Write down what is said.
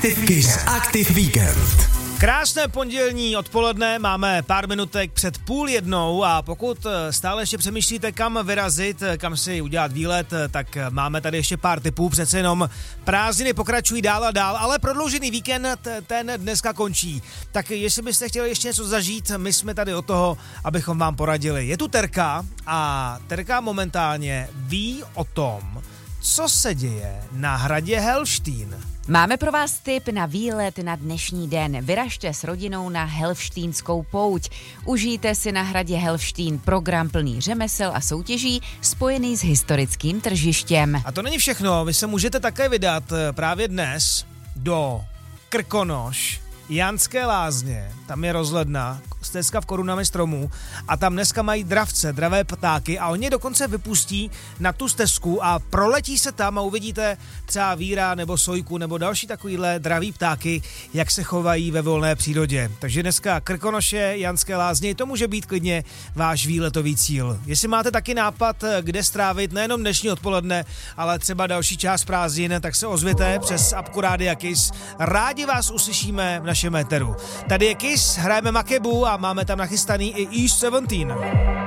Aktiv Kiss Aktiv Víkend. Krásné pondělní odpoledne, máme pár minutek před 12:30 a pokud stále ještě přemýšlíte, kam vyrazit, kam si udělat výlet, tak máme tady ještě pár tipů, přece jenom prázdniny pokračují dál a dál, ale prodloužený víkend ten dneska končí. Tak jestli byste chtěli ještě něco zažít, my jsme tady od toho, abychom vám poradili. Je tu Terka a Terka momentálně ví o tom, co se děje na hradě Helštín. Máme pro vás tip na výlet na dnešní den. Vyražte s rodinou na Helštínskou pouť. Užijte si na hradě Helštín program plný řemesel a soutěží spojený s historickým tržištěm. A to není všechno, vy se můžete také vydat právě dnes do Krkonoš, Janské Lázně, tam je rozhledna, stezka v korunami stromů a tam dneska mají dravce, dravé ptáky a oni dokonce vypustí na tu stezku a proletí se tam a uvidíte třeba víra nebo sojku nebo další takovýhle draví ptáky, jak se chovají ve volné přírodě. Takže dneska Krkonoše, Janské Lázně, to může být klidně váš výletový cíl. Jestli máte taky nápad, kde strávit nejenom dnešní odpoledne, ale třeba další část prázdnin, tak se ozvěte přes apku Rádia Kiss. Rádi vás uslyšíme v našem éteru. Tady je Kiss, hrajeme Makebu a máme tam nachystaný i East 17.